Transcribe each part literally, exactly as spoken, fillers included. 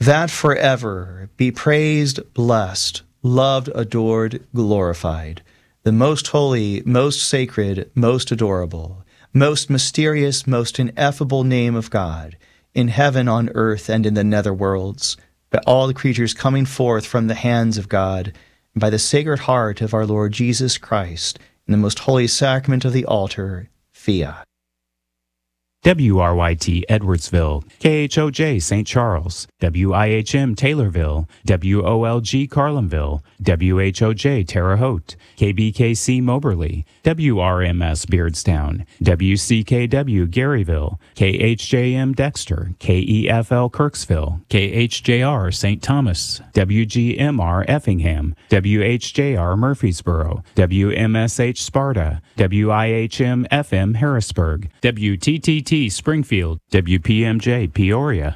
that forever be praised, blessed, loved, adored, glorified, the most holy, most sacred, most adorable, most mysterious, most ineffable name of God, in heaven, on earth, and in the nether worlds, by all the creatures coming forth from the hands of God, and by the Sacred Heart of our Lord Jesus Christ, in the most holy sacrament of the altar, fiat. W R Y T Edwardsville, K H O J Saint Charles, W I H M Taylorville, W O L G Carlinville, W H O J Terre Haute, K B K C Moberly, W R M S Beardstown, W C K W Garyville, K H J M Dexter, K E F L Kirksville, K H J R Saint Thomas, W G M R Effingham, W H J R Murfreesboro, W M S H Sparta, W I H M F M Harrisburg, W T T T Springfield, W P M J Peoria.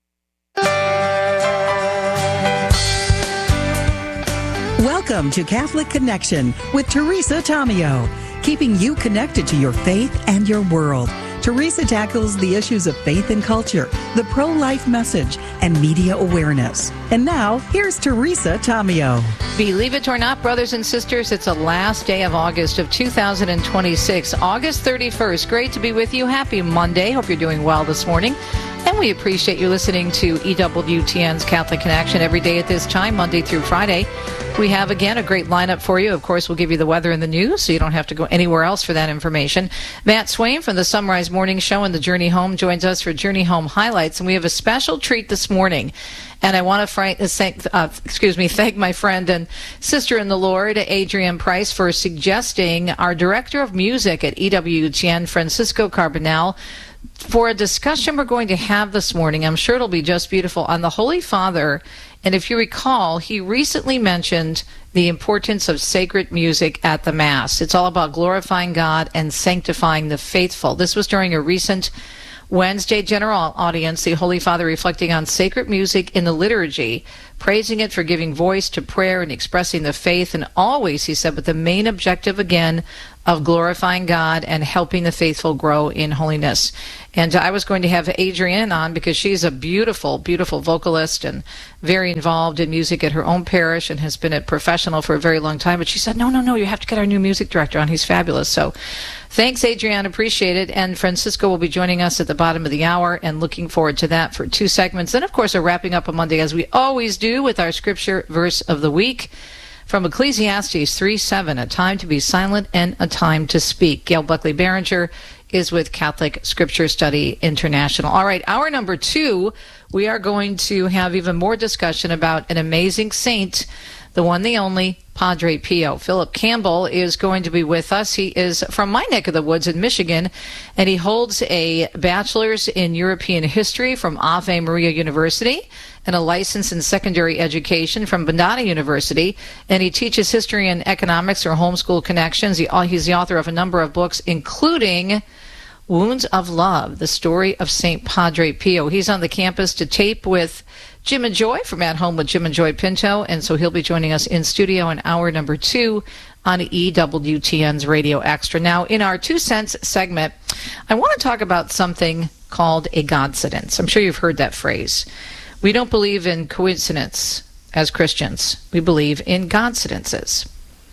Welcome to Catholic Connection with Teresa Tomeo, keeping you connected to your faith and your world. Teresa tackles the issues of faith and culture, the pro-life message, and media awareness. And now, here's Teresa Tomeo. Believe it or not, brothers and sisters, it's the last day of August of two thousand twenty-six, August thirty-first. Great to be with you. Happy Monday. Hope you're doing well this morning. And we appreciate you listening to E W T N's Catholic Connection every day at this time, Monday through Friday. We have, again, a great lineup for you. Of course, we'll give you the weather and the news, so you don't have to go anywhere else for that information. Matt Swain from the Sunrise Morning Show and the Journey Home joins us for Journey Home Highlights, and we have a special treat this morning. And I want to thank, uh, excuse me, thank my friend and sister in the Lord, Adrienne Price, for suggesting our director of music at E W T N, Francisco Carbonell, for a discussion we're going to have this morning. I'm sure it'll be just beautiful, on the Holy Father. And if you recall, he recently mentioned the importance of sacred music at the Mass. It's all about glorifying God and sanctifying the faithful. This was during a recent Wednesday general audience, the Holy Father reflecting on sacred music in the liturgy, praising it for giving voice to prayer and expressing the faith, and always, he said, with the main objective, again, of glorifying God and helping the faithful grow in holiness. And I was going to have Adrienne on because she's a beautiful, beautiful vocalist and very involved in music at her own parish and has been a professional for a very long time. But she said, no, no, no, you have to get our new music director on. He's fabulous. So thanks, Adrienne. Appreciate it. And Francisco will be joining us at the bottom of the hour, and looking forward to that for two segments. Then, of course, we're wrapping up on Monday, as we always do, with our scripture verse of the week. From Ecclesiastes three seven, a time to be silent and a time to speak. Gail Buckley Behringer is with Catholic Scripture Study International. All right, hour number two, we are going to have even more discussion about an amazing saint, the one, the only, Padre Pio. Philip Campbell is going to be with us. He is from my neck of the woods in Michigan, and he holds a bachelor's in European history from Ave Maria University and a license in secondary education from Bandana University. And he teaches history and economics through Homeschool Connections. He, he's the author of a number of books, including Wounds of Love, the story of Saint Padre Pio. He's on the campus to tape with Jim and Joy from At Home with Jim and Joy Pinto, and so he'll be joining us in studio in hour number two on E W T N's Radio Extra. Now, in our Two Cents segment, I want to talk about something called a Godcidence. I'm sure you've heard that phrase. We don't believe in coincidence as Christians. We believe in Godcidences.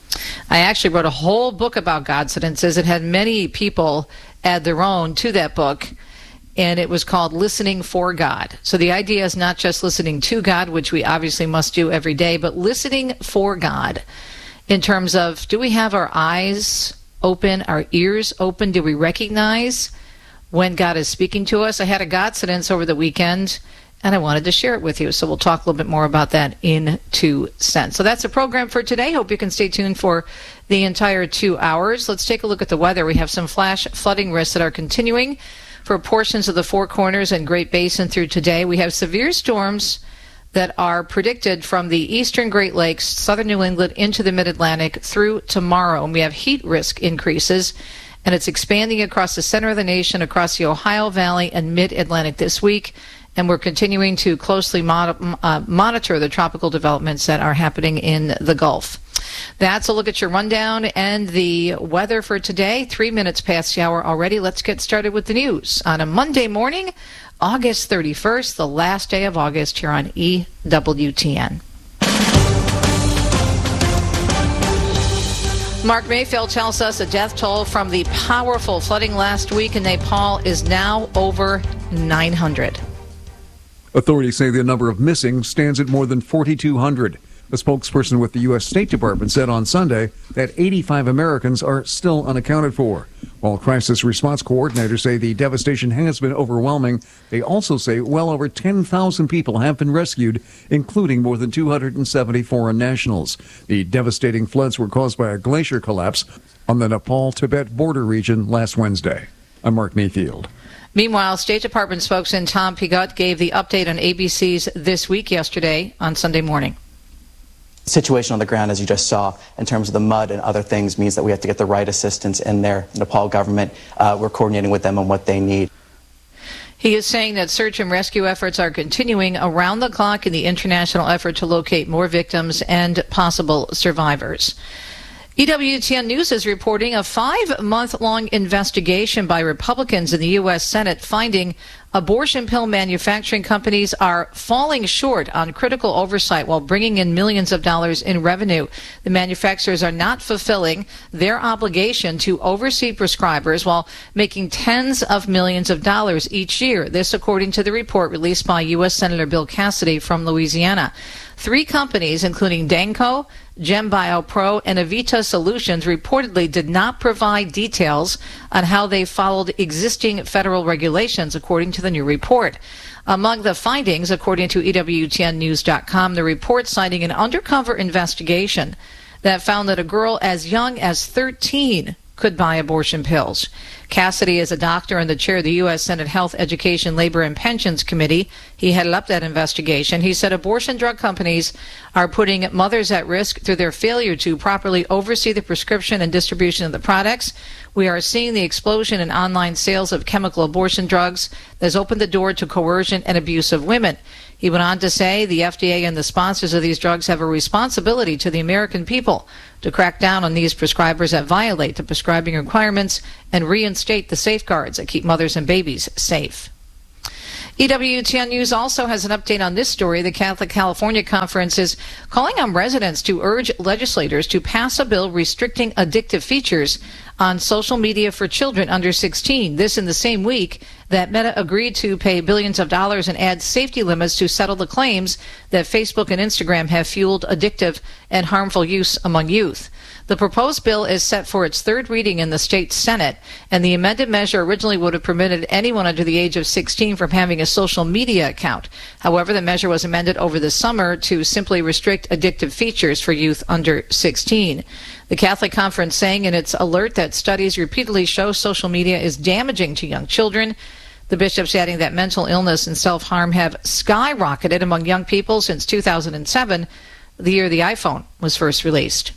I actually wrote a whole book about Godcidences. It had many people add their own to that book, and it was called Listening for God. So the idea is not just listening to God, which we obviously must do every day, but listening for God in terms of, do we have our eyes open, our ears open? Do we recognize when God is speaking to us? I had a Godcidence over the weekend, and I wanted to share it with you. So we'll talk a little bit more about that in Two Cents. So that's the program for today. Hope you can stay tuned for the entire two hours. Let's take a look at the weather. We have some flash flooding risks that are continuing for portions of the Four Corners and Great Basin through today. We have severe storms that are predicted from the eastern Great Lakes, southern New England, into the mid-Atlantic through tomorrow. And we have heat risk increases, and it's expanding across the center of the nation, across the Ohio Valley and mid-Atlantic this week. And we're continuing to closely mod- uh, monitor the tropical developments that are happening in the Gulf. That's a look at your rundown and the weather for today. Three minutes past the hour already. Let's get started with the news on a Monday morning, August thirty-first, the last day of August here on E W T N. Mark Mayfield tells us the death toll from the powerful flooding last week in Nepal is now over nine hundred. Authorities say the number of missing stands at more than forty-two hundred. A spokesperson with the U S State Department said on Sunday that eighty-five Americans are still unaccounted for. While crisis response coordinators say the devastation has been overwhelming, they also say well over ten thousand people have been rescued, including more than two hundred seventy foreign nationals. The devastating floods were caused by a glacier collapse on the Nepal-Tibet border region last Wednesday. I'm Mark Mayfield. Meanwhile, State Department spokesman Tom Pigott gave the update on A B C's This Week yesterday on Sunday morning. The situation on the ground, as you just saw, in terms of the mud and other things, means that we have to get the right assistance in there. The Nepal government, uh, we're coordinating with them on what they need. He is saying that search and rescue efforts are continuing around the clock in the international effort to locate more victims and possible survivors. E W T N News is reporting a five-month-long investigation by Republicans in the U S Senate finding abortion pill manufacturing companies are falling short on critical oversight while bringing in millions of dollars in revenue. The manufacturers are not fulfilling their obligation to oversee prescribers while making tens of millions of dollars each year. This according to the report released by U S Senator Bill Cassidy from Louisiana. Three companies, including Danco, GemBioPro, and Avita Solutions, reportedly did not provide details on how they followed existing federal regulations, according to the new report. Among the findings, according to E W T N news dot com, the report citing an undercover investigation that found that a girl as young as thirteen could buy abortion pills. Cassidy is a doctor and the chair of the U S Senate Health, Education, Labor, and Pensions Committee. He headed up that investigation. He said abortion drug companies are putting mothers at risk through their failure to properly oversee the prescription and distribution of the products. We are seeing the explosion in online sales of chemical abortion drugs that has opened the door to coercion and abuse of women. He went on to say the F D A and the sponsors of these drugs have a responsibility to the American people to crack down on these prescribers that violate the prescribing requirements and reinstate the safeguards that keep mothers and babies safe. E W T N News also has an update on this story. The Catholic California Conference is calling on residents to urge legislators to pass a bill restricting addictive features on social media for children under sixteen. This in the same week that Meta agreed to pay billions of dollars and add safety limits to settle the claims that Facebook and Instagram have fueled addictive and harmful use among youth. The proposed bill is set for its third reading in the state Senate, and the amended measure originally would have permitted anyone under the age of sixteen from having a social media account. However, the measure was amended over the summer to simply restrict addictive features for youth under sixteen. The Catholic Conference saying in its alert that studies repeatedly show social media is damaging to young children. The bishops adding that mental illness and self-harm have skyrocketed among young people since two thousand seven, the year the iPhone was first released.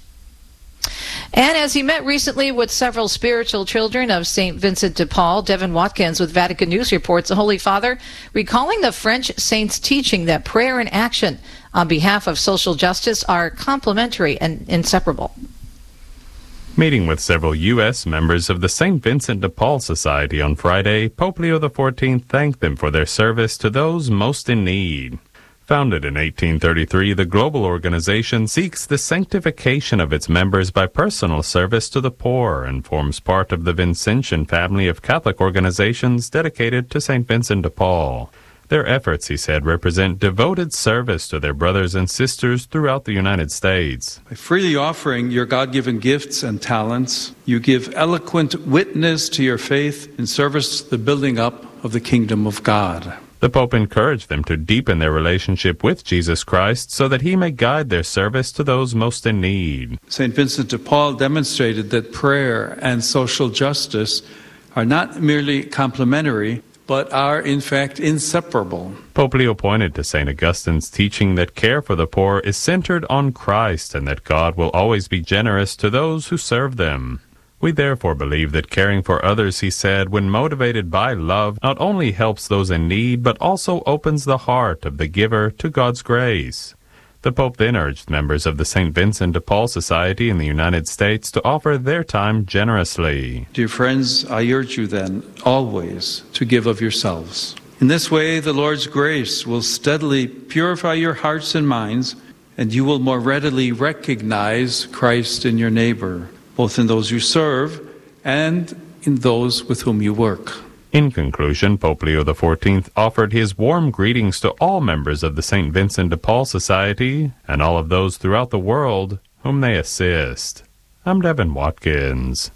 And as he met recently with several spiritual children of Saint Vincent de Paul, Devin Watkins with Vatican News reports the Holy Father recalling the French saint's teaching that prayer and action on behalf of social justice are complementary and inseparable. Meeting with several U S members of the Saint Vincent de Paul Society on Friday, Pope Leo the fourteenth thanked them for their service to those most in need. Founded in eighteen thirty-three, the global organization seeks the sanctification of its members by personal service to the poor and forms part of the Vincentian family of Catholic organizations dedicated to Saint Vincent de Paul. Their efforts, he said, represent devoted service to their brothers and sisters throughout the United States. By freely offering your God-given gifts and talents, you give eloquent witness to your faith in service to the building up of the kingdom of God. The Pope encouraged them to deepen their relationship with Jesus Christ so that he may guide their service to those most in need. Saint Vincent de Paul demonstrated that prayer and social justice are not merely complementary, but are in fact inseparable. Pope Leo pointed to Saint Augustine's teaching that care for the poor is centered on Christ and that God will always be generous to those who serve them. We therefore believe that caring for others, he said, when motivated by love, not only helps those in need, but also opens the heart of the giver to God's grace. The Pope then urged members of the Saint Vincent de Paul Society in the United States to offer their time generously. Dear friends, I urge you then always to give of yourselves. In this way, the Lord's grace will steadily purify your hearts and minds, and you will more readily recognize Christ in your neighbor, both in those you serve and in those with whom you work. In conclusion, Pope Leo the fourteenth offered his warm greetings to all members of the Saint Vincent de Paul Society and all of those throughout the world whom they assist. I'm Devin Watkins.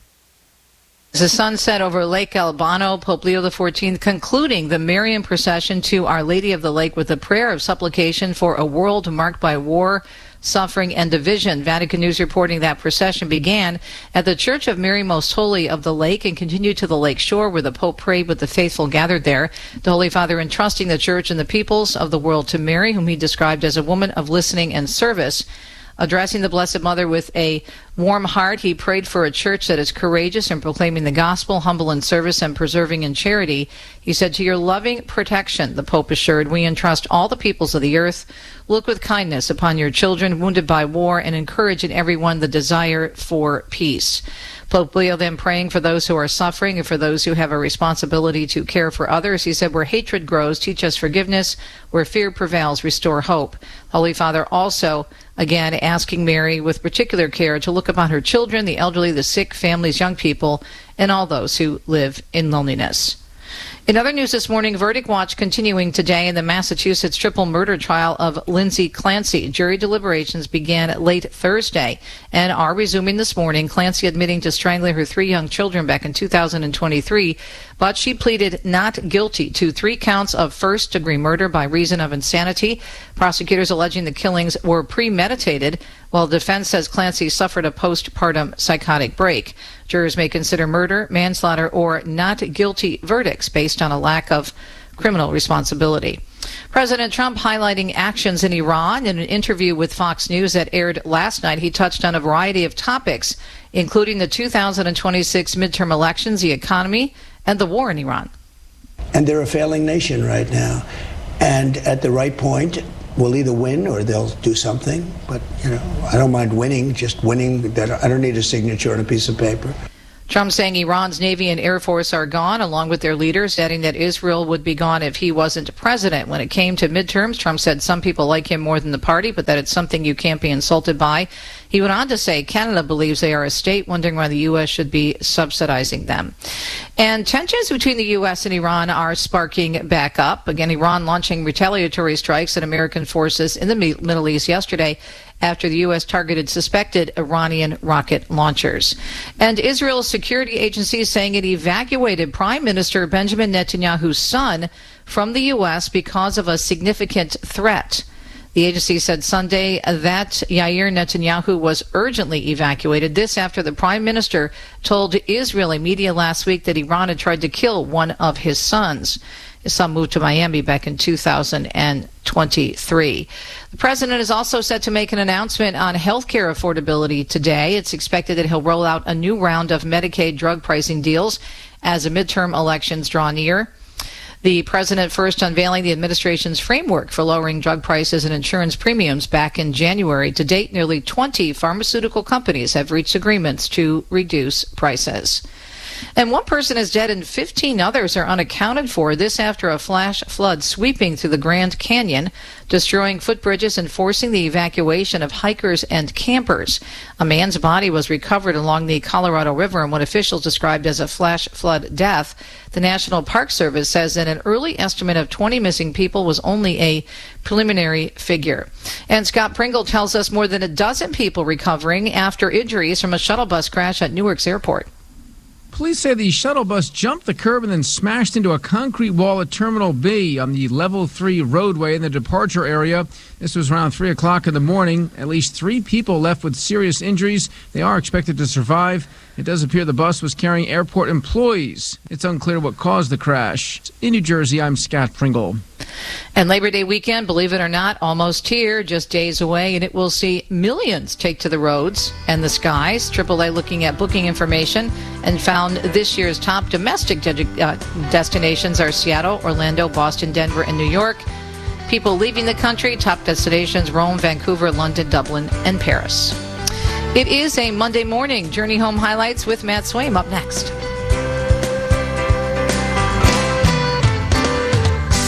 As the sun set over Lake Albano, Pope Leo the fourteenth concluding the Marian procession to Our Lady of the Lake with a prayer of supplication for a world marked by war, suffering, and division. Vatican News reporting that procession began at the Church of Mary Most Holy of the Lake and continued to the lake shore where the Pope prayed with the faithful gathered there. The Holy Father entrusting the Church and the peoples of the world to Mary, whom he described as a woman of listening and service. Addressing the Blessed Mother with a warm heart, he prayed for a church that is courageous in proclaiming the gospel, humble in service, and persevering in charity. He said, "To your loving protection," the Pope assured, "we entrust all the peoples of the earth. Look with kindness upon your children wounded by war and encourage in everyone the desire for peace." Pope Leo then praying for those who are suffering and for those who have a responsibility to care for others. He said, "Where hatred grows, teach us forgiveness. Where fear prevails, restore hope." Holy Father also, again, asking Mary with particular care to look upon her children, the elderly, the sick, families, young people, and all those who live in loneliness. In other news this morning, verdict watch continuing today in the Massachusetts triple murder trial of Lindsay Clancy. Jury deliberations began late Thursday and are resuming this morning. Clancy admitting to strangling her three young children back in two thousand twenty-three, but she pleaded not guilty to three counts of first-degree murder by reason of insanity. Prosecutors alleging the killings were premeditated, while the defense says Clancy suffered a postpartum psychotic break. Jurors may consider murder, manslaughter, or not guilty verdicts based on a lack of criminal responsibility. President Trump highlighting actions in Iran. In an interview with Fox News that aired last night, he touched on a variety of topics, including the two thousand twenty-six midterm elections, the economy, and the war in Iran. And they're a failing nation right now. And at the right point, we'll either win or they'll do something. But, you know, I don't mind winning, just winning. That I don't need a signature on a piece of paper. Trump saying Iran's Navy and Air Force are gone, along with their leaders, adding that Israel would be gone if he wasn't president. When it came to midterms, Trump said some people like him more than the party, but that it's something you can't be insulted by. He went on to say Canada believes they are a state, wondering why the U S should be subsidizing them. And tensions between the U S and Iran are sparking back up. Again, Iran launching retaliatory strikes at American forces in the Middle East yesterday after the U S targeted suspected Iranian rocket launchers. And Israel's security agencies saying it evacuated Prime Minister Benjamin Netanyahu's son from the U S because of a significant threat. The agency said Sunday that Yair Netanyahu was urgently evacuated. This after the prime minister told Israeli media last week that Iran had tried to kill one of his sons. His son moved to Miami back in two thousand twenty-three. The president is also set to make an announcement on health care affordability today. It's expected that he'll roll out a new round of Medicaid drug pricing deals as the midterm elections draw near. The president first unveiling the administration's framework for lowering drug prices and insurance premiums back in January. To date, nearly twenty pharmaceutical companies have reached agreements to reduce prices. And one person is dead and fifteen others are unaccounted for. This after a flash flood sweeping through the Grand Canyon, destroying footbridges and forcing the evacuation of hikers and campers. A man's body was recovered along the Colorado River in what officials described as a flash flood death. The National Park Service says that an early estimate of twenty missing people was only a preliminary figure. And Scott Pringle tells us more than a dozen people recovering after injuries from a shuttle bus crash at Newark's airport. Police say the shuttle bus jumped the curb and then smashed into a concrete wall at Terminal B on the Level three roadway in the departure area. This was around three o'clock in the morning. At least three people left with serious injuries. They are expected to survive. It does appear the bus was carrying airport employees. It's unclear what caused the crash. In New Jersey, I'm Scott Pringle. And Labor Day weekend, believe it or not, almost here, just days away, and it will see millions take to the roads and the skies. triple A looking at booking information and found this year's top domestic de- uh, destinations are Seattle, Orlando, Boston, Denver, and New York. People leaving the country, top destinations Rome, Vancouver, London, Dublin, and Paris. It is a Monday morning. Journey Home Highlights with Matt Swaim up next.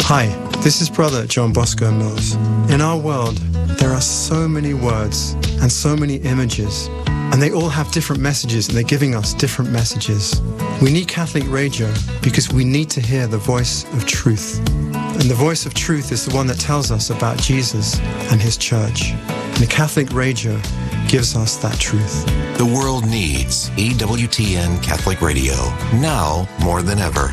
Hi, this is Brother John Bosco Mills. In our world, there are so many words and so many images, and they all have different messages, and they're giving us different messages. We need Catholic radio because we need to hear the voice of truth. And the voice of truth is the one that tells us about Jesus and his church. And the Catholic radio gives us that truth. The world needs E W T N Catholic Radio, now more than ever.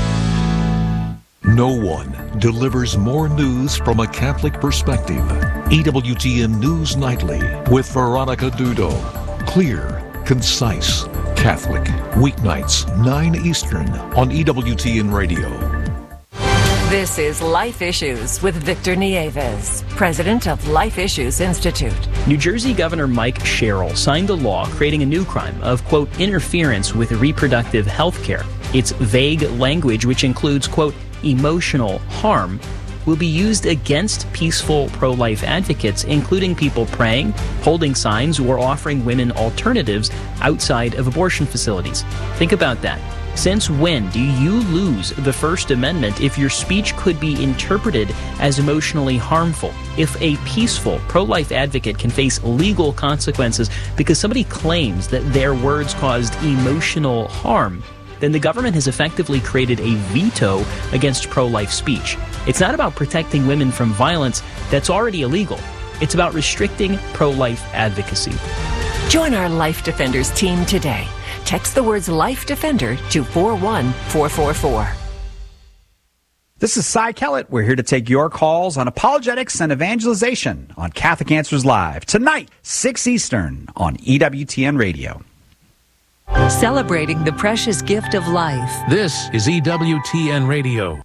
No one delivers more news from a Catholic perspective. E W T N News Nightly with Veronica Dudo. Clear, concise, Catholic. Weeknights, nine Eastern on E W T N Radio. This is Life Issues with Victor Nieves, president of Life Issues Institute. New Jersey Governor Mike Sherrill signed a law creating a new crime of, quote, interference with reproductive health care. Its vague language, which includes, quote, emotional harm, will be used against peaceful pro-life advocates, including people praying, holding signs, or offering women alternatives outside of abortion facilities. Think about that. Since when do you lose the First Amendment if your speech could be interpreted as emotionally harmful? If a peaceful pro-life advocate can face legal consequences because somebody claims that their words caused emotional harm, then the government has effectively created a veto against pro-life speech. It's not about protecting women from violence that's already illegal. It's about restricting pro-life advocacy. Join our Life Defenders team today. Text the words Life Defender to four one four four four. This is Cy Kellett. We're here to take your calls on apologetics and evangelization on Catholic Answers Live. Tonight, six Eastern on E W T N Radio. Celebrating the precious gift of life. This is E W T N Radio.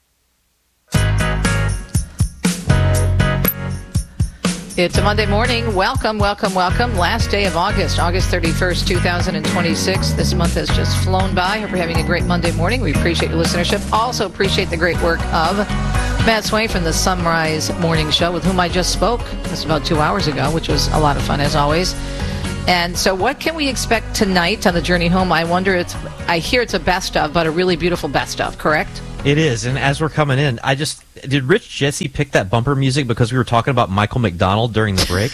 It's a Monday morning. Welcome, welcome, welcome. Last day of August, August thirty-first, two thousand twenty-six. This month has just flown by. Hope you're having a great Monday morning. We appreciate your listenership. Also appreciate the great work of Matt Swain from the Sunrise Morning Show, with whom I just spoke just about two hours ago, which was a lot of fun, as always. And so what can we expect tonight on the journey home? I wonder, it's, I hear it's a best of, but a really beautiful best of, correct? It is, and as we're coming in, I just, did Rich Jesse pick that bumper music because we were talking about Michael McDonald during the break?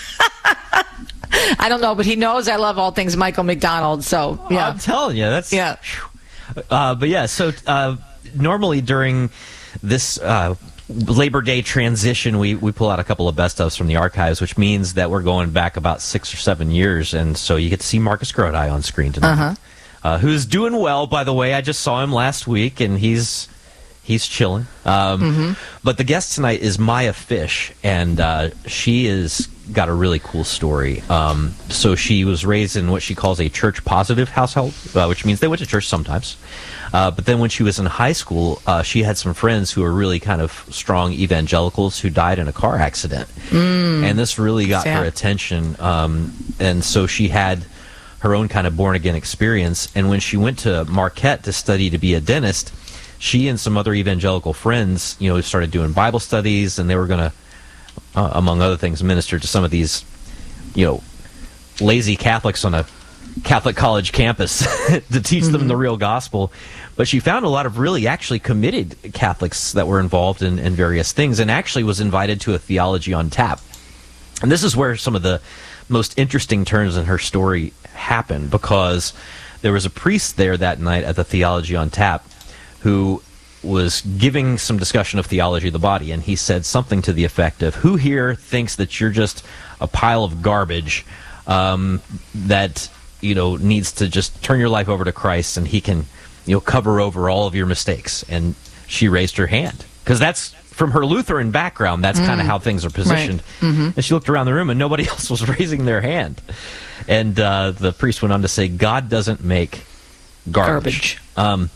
I don't know, but he knows I love all things Michael McDonald, so, yeah. Oh, I'm telling you, that's... Yeah. Uh, but yeah, so uh, normally during this uh, Labor Day transition, we, we pull out a couple of best-ofs from the archives, which means that we're going back about six or seven years, and so you get to see Marcus Grodi on screen tonight. Uh-huh. Uh, who's doing well, by the way. I just saw him last week, and he's he's chilling. Um, Mm-hmm. But the guest tonight is Maya Fish, and uh, she is got a really cool story. Um, so she was raised in what she calls a church-positive household, uh, which means they went to church sometimes. Uh, but then when she was in high school, uh, she had some friends who were really kind of strong evangelicals who died in a car accident. Mm. And this really got Sad. her attention. Um, and so she had her own kind of born-again experience. And when she went to Marquette to study to be a dentist, she and some other evangelical friends, you know, started doing Bible studies, and they were going to, uh, among other things, minister to some of these, you know, lazy Catholics on a Catholic college campus to teach mm-hmm. them the real gospel. But she found a lot of really actually committed Catholics that were involved in, in various things, and actually was invited to a Theology on Tap. And this is where some of the most interesting turns in her story happened, because there was a priest there that night at the Theology on Tap who was giving some discussion of theology of the body, and he said something to the effect of, who here thinks that you're just a pile of garbage um, that, you know, needs to just turn your life over to Christ, and he can, you know, cover over all of your mistakes? And she raised her hand, because that's, from her Lutheran background, that's mm. kind of how things are positioned. Right. Mm-hmm. And she looked around the room, and nobody else was raising their hand. And uh, the priest went on to say, God doesn't make garbage. Garbage. Um,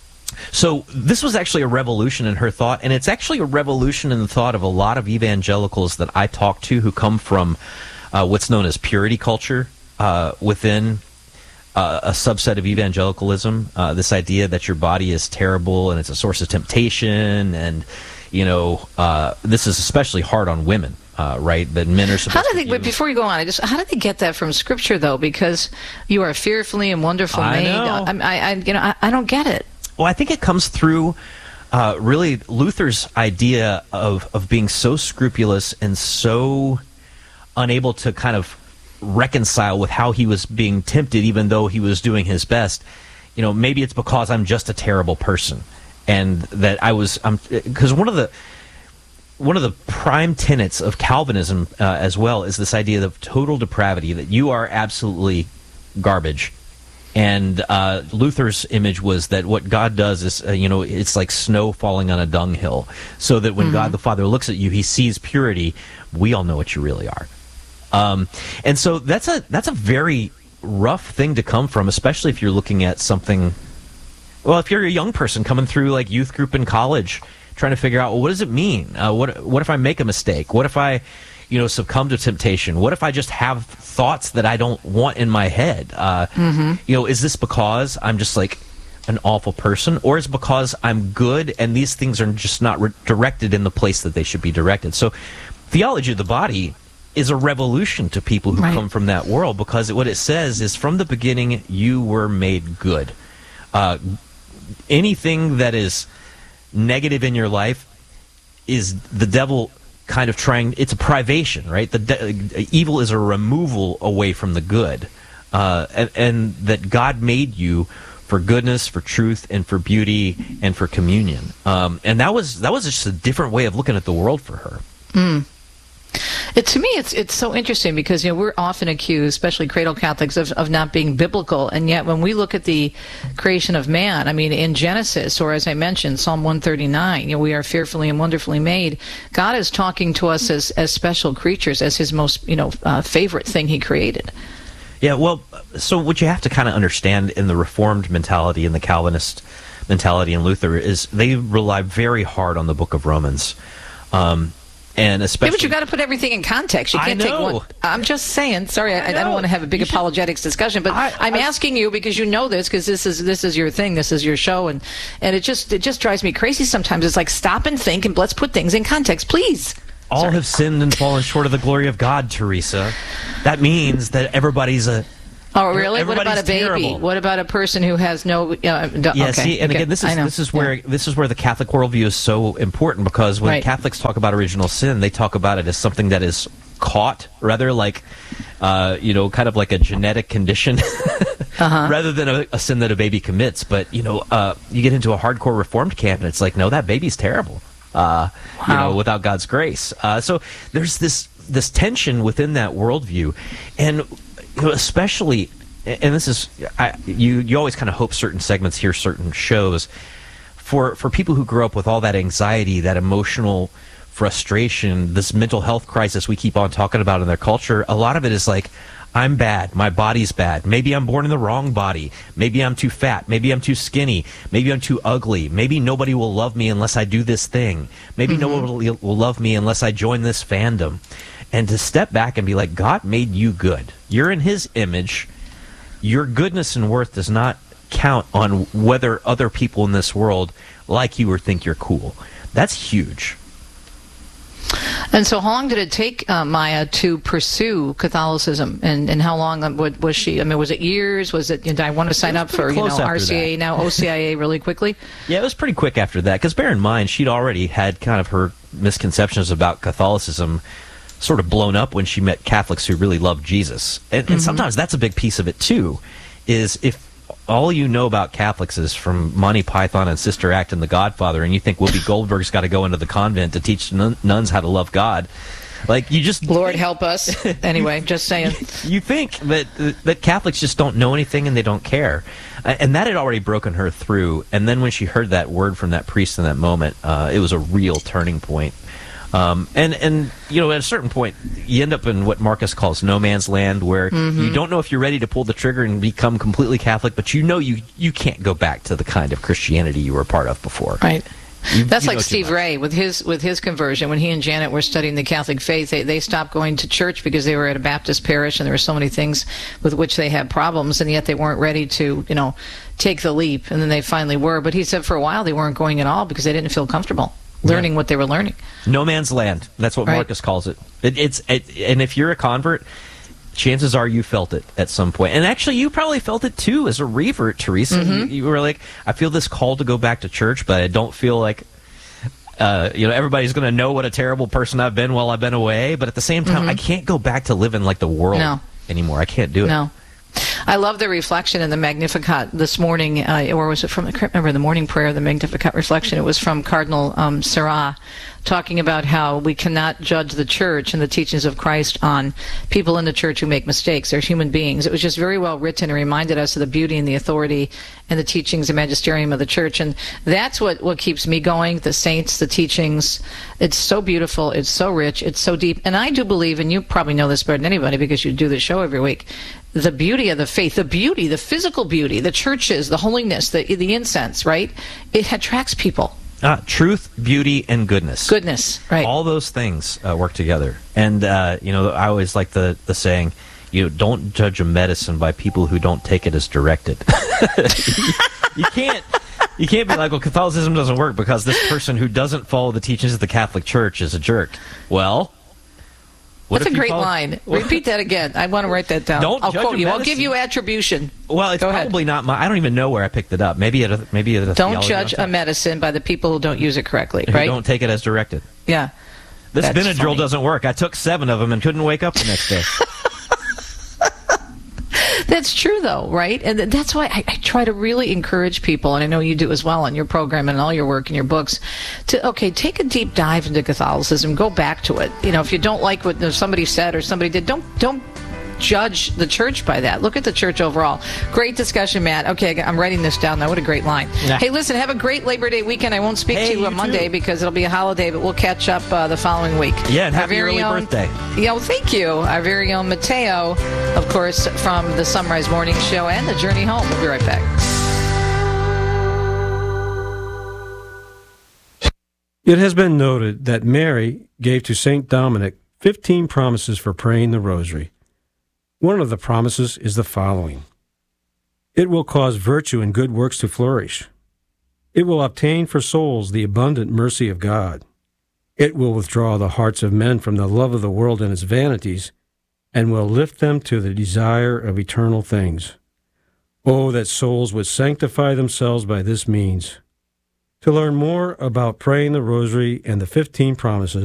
so this was actually a revolution in her thought, and it's actually a revolution in the thought of a lot of evangelicals that I talk to who come from uh, what's known as purity culture uh, within uh, a subset of evangelicalism. Uh, this idea that your body is terrible and it's a source of temptation, and you know, uh, this is especially hard on women, uh, right? That men are supposed how do to they, wait, before you go on, I just, how did they get that from Scripture, though? Because you are fearfully and wonderfully I made. know. I, I, you know, I, I don't get it. Well, I think it comes through uh, really Luther's idea of, of being so scrupulous and so unable to kind of reconcile with how he was being tempted, even though he was doing his best. You know, maybe it's because I'm just a terrible person, and that I was, I'm, because one of the, one of the prime tenets of Calvinism uh, as well is this idea of total depravity, that you are absolutely garbage. And uh, Luther's image was that what God does is, uh, you know, it's like snow falling on a dunghill, so that when mm-hmm. God the Father looks at you, he sees purity. We all know what you really are. Um, and so that's a that's a very rough thing to come from, especially if you're looking at something. Well, if you're a young person coming through like youth group in college, trying to figure out, well, what does it mean? Uh, what what if I make a mistake? What if I, you know, succumb to temptation? What if I just have thoughts that I don't want in my head? Uh, mm-hmm. You know, is this because I'm just like an awful person, or is it because I'm good and these things are just not re- directed in the place that they should be directed? So, theology of the body is a revolution to people who right. come from that world, because what it says is, from the beginning you were made good. Uh, anything that is negative in your life is the devil kind of trying, it's a privation, right? The de- evil is a removal away from the good, uh, and, and that God made you for goodness, for truth, and for beauty, and for communion. Um, and that was that was just a different way of looking at the world for her. Mm. It, to me, it's it's so interesting because, you know, we're often accused, especially cradle Catholics, of, of not being biblical, and yet when we look at the creation of man, I mean, in Genesis, or as I mentioned, Psalm one thirty-nine, you know, we are fearfully and wonderfully made. God is talking to us as, as special creatures, as his most, you know, uh, favorite thing he created. Yeah, well, so what you have to kind of understand in the Reformed mentality and the Calvinist mentality in Luther is they rely very hard on the book of Romans. Um And especially, yeah, but you've got to put everything in context. You can't I take know. one. I'm just saying. Sorry, I, I, I don't want to have a big you apologetics should, discussion, but I, I'm I, asking you because you know this, because this is this is your thing, this is your show, and and it just it just drives me crazy sometimes. It's like, stop and think, and let's put things in context, please. All Sorry. have sinned and fallen short of the glory of God, Teresa. That means that everybody's a. Oh, really? What about a baby? Terrible. What about a person who has no? Uh, yeah, okay, see, and okay. again, this is this is where yeah. this is where the Catholic worldview is so important, because when right. Catholics talk about original sin, they talk about it as something that is caught, rather like, uh, you know, kind of like a genetic condition, uh-huh. rather than a, a sin that a baby commits. But you know, uh, you get into a hardcore Reformed camp, and it's like, no, that baby's terrible. Uh, wow. You know, without God's grace. Uh, so there's this this tension within that worldview, and you know, especially. And this is, I, you you always kind of hope certain segments hear certain shows. For for people who grew up with all that anxiety, that emotional frustration, this mental health crisis we keep on talking about in their culture, a lot of it is like, I'm bad, my body's bad, maybe I'm born in the wrong body, maybe I'm too fat, maybe I'm too skinny, maybe I'm too ugly, maybe nobody will love me unless I do this thing, maybe mm-hmm. nobody will love me unless I join this fandom. And to step back and be like, God made you good. You're in his image. Your goodness and worth does not count on whether other people in this world like you or think you're cool. That's huge. And so how long did it take uh, Maya to pursue Catholicism? And, and how long was she? I mean, was it years? Was it, did I want to sign up for, you know, R C A, that. Now O C I A really quickly? Yeah, it was pretty quick after that. Because bear in mind, she'd already had kind of her misconceptions about Catholicism sort of blown up when she met Catholics who really loved Jesus. And, and mm-hmm. sometimes that's a big piece of it, too, is if all you know about Catholics is from Monty Python and Sister Act and The Godfather, and you think Whoopi Goldberg's got to go into the convent to teach nun- nuns how to love God, like, you just... Lord help us. Anyway, just saying. You think that, that Catholics just don't know anything and they don't care. And that had already broken her through. And then when she heard that word from that priest in that moment, uh, it was a real turning point. Um, and, and, you know, at a certain point, you end up in what Marcus calls no man's land, where mm-hmm. you don't know if you're ready to pull the trigger and become completely Catholic, but you know you, you can't go back to the kind of Christianity you were a part of before. Right. You, That's you like Steve Ray with his with his conversion. When he and Janet were studying the Catholic faith, they, they stopped going to church because they were at a Baptist parish, and there were so many things with which they had problems, and yet they weren't ready to, you know, take the leap, and then they finally were. But he said for a while they weren't going at all because they didn't feel comfortable learning yeah. what they were learning. No man's land. That's what right. Marcus calls it. it it's it, and if you're a convert, chances are you felt it at some point. And actually, you probably felt it too as a revert, Teresa. Mm-hmm. You, you were like, I feel this call to go back to church, but I don't feel like, uh, you know, everybody's going to know what a terrible person I've been while I've been away. But at the same time, Mm-hmm. I can't go back to living like the world No. anymore. I can't do it. No. I love the reflection in the Magnificat this morning, uh, or was it from, I can't remember, the morning prayer, the Magnificat reflection. It was from Cardinal um, Sarah, talking about how we cannot judge the church and the teachings of Christ on people in the church who make mistakes. They're human beings. It was just very well written and reminded us of the beauty and the authority and the teachings and magisterium of the church. And that's what, what keeps me going, the saints, the teachings. It's so beautiful. It's so rich. It's so deep. And I do believe, and you probably know this better than anybody because you do this show every week, the beauty of the faith, the beauty, the physical beauty, the churches, the holiness, the the incense, right? It attracts people. Uh, truth, beauty, and goodness. Goodness, right. All those things uh, work together. And, uh, you know, I always like the, the saying, you know, don't judge a medicine by people who don't take it as directed. you can't you can't be like, well, Catholicism doesn't work because this person who doesn't follow the teachings of the Catholic Church is a jerk. Well... What That's a if you great follow- line. Repeat that again. I want to write that down. Don't I'll judge quote a you. I'll medicine. give you attribution. Well, it's Go ahead. probably not my... I don't even know where I picked it up. Maybe at a, maybe at a Don't theology judge website. a medicine by the people who don't use it correctly, Who right? don't take it as directed. Yeah. This That's Benadryl funny. doesn't work. I took seven of them and couldn't wake up the next day. That's true, though, right? And th- that's why I, I try to really encourage people, and I know you do as well on your program and all your work and your books, to, okay, take a deep dive into Catholicism. Go back to it. You know, if you don't like what somebody said or somebody did, don't don't judge the church by that. Look at the church overall. Great discussion, Matt. Okay, I'm writing this down now. What a great line. Yeah. Hey, listen, have a great Labor Day weekend. I won't speak Hey, to you on you Monday too. because it'll be a holiday, but we'll catch up uh, the following week. Yeah, and Our happy very early own- birthday. Yeah, well, thank you. Our very own Mateo, of course, from the Sunrise Morning Show and the Journey Home. We'll be right back. It has been noted that Mary gave to Saint Dominic fifteen promises for praying the rosary. One of the promises is the following. It will cause virtue and good works to flourish. It will obtain for souls the abundant mercy of God. It will withdraw the hearts of men from the love of the world and its vanities, and will lift them to the desire of eternal things. Oh, that souls would sanctify themselves by this means. To learn more about praying the rosary and the fifteen promises,